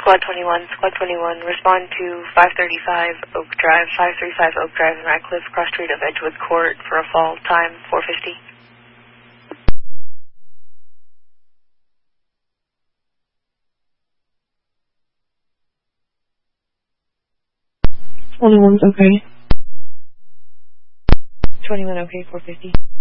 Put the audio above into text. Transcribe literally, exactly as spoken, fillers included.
Squad twenty-one, Squad twenty-one, respond to five thirty-five Oak Drive, five thirty-five Oak Drive in Ratcliffe, cross street of Edgewood Court for a fall, time four fifty. twenty-one's okay. twenty-one okay, four fifty.